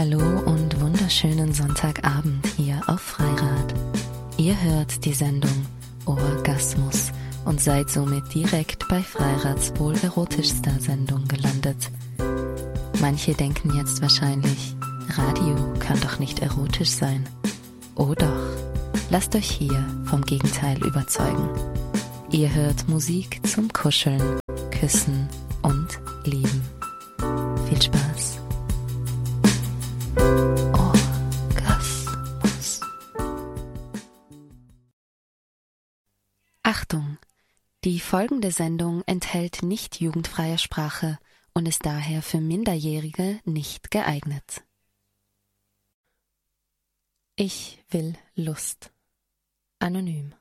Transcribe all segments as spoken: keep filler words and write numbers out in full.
Hallo und wunderschönen Sonntagabend hier auf Freirad. Ihr hört die Sendung Orgasmus und seid somit direkt bei Freirads wohl erotischster Sendung gelandet. Manche denken jetzt wahrscheinlich, Radio kann doch nicht erotisch sein. Oh doch, lasst euch hier vom Gegenteil überzeugen. Ihr hört Musik zum Kuscheln, Küssen und Lieben. Viel Spaß. Orgasmus. Achtung! Die folgende Sendung enthält nicht jugendfreie Sprache und ist daher für Minderjährige nicht geeignet. Ich will Lust. Anonym.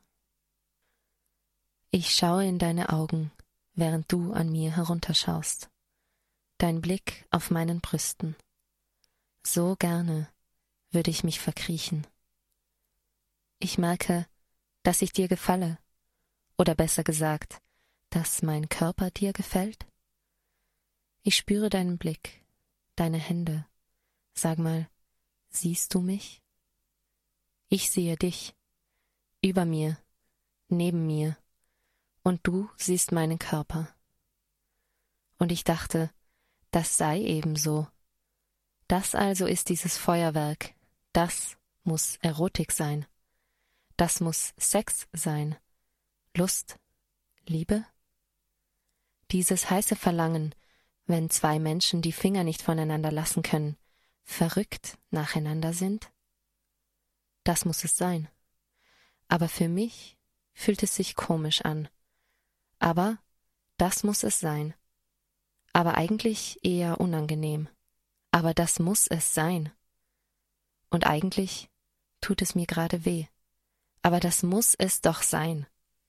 Ich schaue in deine Augen, während du an mir herunterschaust. Dein Blick auf meinen Brüsten. So gerne würde ich mich verkriechen. Ich merke, dass ich dir gefalle, oder besser gesagt, dass mein Körper dir gefällt. Ich spüre deinen Blick, deine Hände. Sag mal, siehst du mich? Ich sehe dich, über mir, neben mir, und du siehst meinen Körper. Und ich dachte, das sei eben so. Das also ist dieses Feuerwerk, das muss Erotik sein. Das muss Sex sein. Lust, Liebe? Dieses heiße Verlangen, wenn zwei Menschen die Finger nicht voneinander lassen können, verrückt nacheinander sind? Das muss es sein. Aber für mich fühlt es sich komisch an. Aber das muss es sein. Aber eigentlich eher unangenehm. Aber das muss es sein. Und eigentlich tut es mir gerade weh. Aber das muss es doch sein.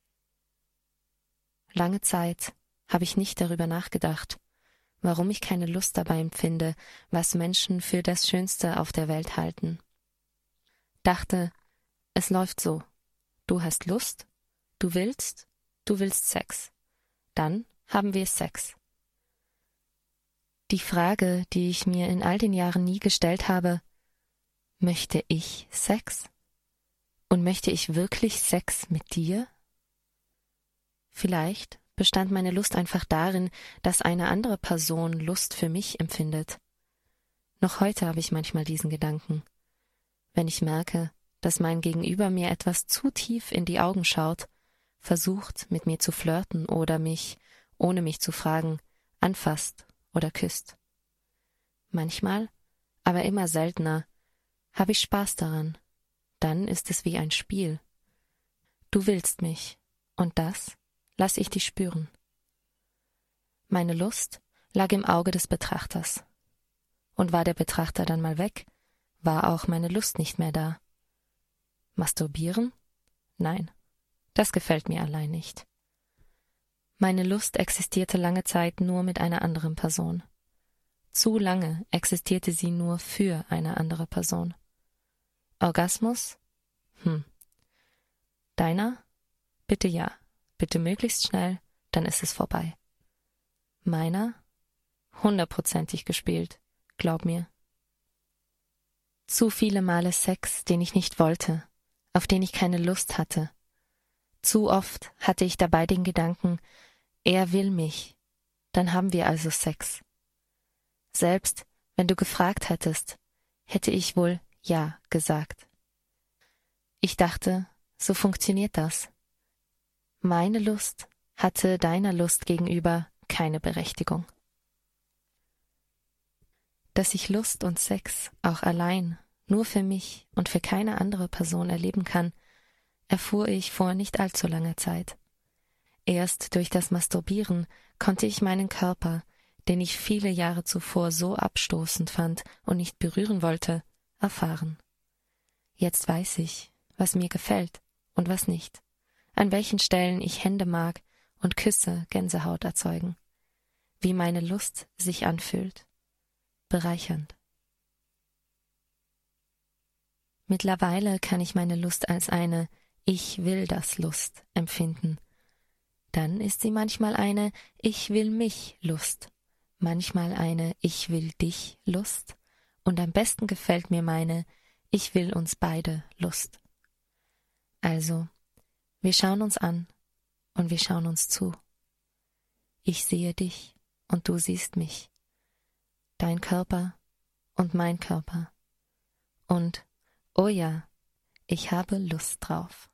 Lange Zeit habe ich nicht darüber nachgedacht, warum ich keine Lust dabei empfinde, was Menschen für das Schönste auf der Welt halten. Dachte, es läuft so. Du hast Lust, du willst, du willst Sex. Dann haben wir Sex. Die Frage, die ich mir in all den Jahren nie gestellt habe, möchte ich Sex? Und möchte ich wirklich Sex mit dir? Vielleicht bestand meine Lust einfach darin, dass eine andere Person Lust für mich empfindet. Noch heute habe ich manchmal diesen Gedanken. Wenn ich merke, dass mein Gegenüber mir etwas zu tief in die Augen schaut, versucht, mit mir zu flirten oder mich, ohne mich zu fragen, anfasst oder küsst. Manchmal, aber immer seltener, habe ich Spaß daran. Dann ist es wie ein Spiel. Du willst mich, und das lass ich dich spüren. Meine Lust lag im Auge des Betrachters. Und war der Betrachter dann mal weg, war auch meine Lust nicht mehr da. Masturbieren? Nein, das gefällt mir allein nicht. Meine Lust existierte lange Zeit nur mit einer anderen Person. Zu lange existierte sie nur für eine andere Person. Orgasmus? Hm. Deiner? Bitte ja. Bitte möglichst schnell, dann ist es vorbei. Meiner? Hundertprozentig gespielt, glaub mir. Zu viele Male Sex, den ich nicht wollte, auf den ich keine Lust hatte. Zu oft hatte ich dabei den Gedanken, er will mich, dann haben wir also Sex. Selbst wenn du gefragt hättest, hätte ich wohl ja gesagt. Ich dachte, so funktioniert das. Meine Lust hatte deiner Lust gegenüber keine Berechtigung. Dass ich Lust und Sex auch allein, nur für mich und für keine andere Person erleben kann, erfuhr ich vor nicht allzu langer Zeit. Erst durch das Masturbieren konnte ich meinen Körper, den ich viele Jahre zuvor so abstoßend fand und nicht berühren wollte, erfahren. Jetzt weiß ich, was mir gefällt und was nicht. An welchen Stellen ich Hände mag und Küsse Gänsehaut erzeugen. Wie meine Lust sich anfühlt. Bereichernd. Mittlerweile kann ich meine Lust als eine Ich will das Lust empfinden. Dann ist sie manchmal eine Ich will mich Lust, manchmal eine Ich will dich Lust Und am besten gefällt mir meine Ich will uns beide Lust. Also, wir schauen uns an und wir schauen uns zu. Ich sehe dich und du siehst mich. Dein Körper und mein Körper. Und, oh ja, ich habe Lust drauf.